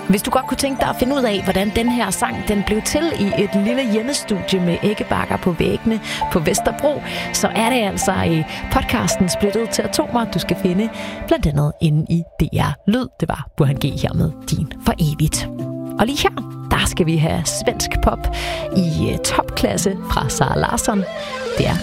Hvis du godt kunne tænke dig at finde ud af, hvordan den her sang den blev til i et lille hjemmestudie med æggebakker på væggene på Vesterbro, så er det altså i podcasten Splittet til Atomer, du skal finde blandt andet inde i DR Lyd. Det var Burhan G her med Din for evigt. Og lige her, der skal vi have svensk pop i topklasse fra Sara Larsson. Det er